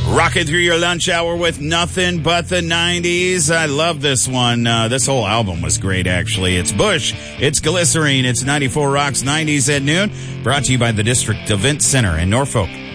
Rocking through your lunch hour with nothing but the 90s. I love this one. This whole album was great, actually. It's Bush. It's Glycerine. It's 94 Rocks 90s at noon. Brought to you by the District Event Center in Norfolk.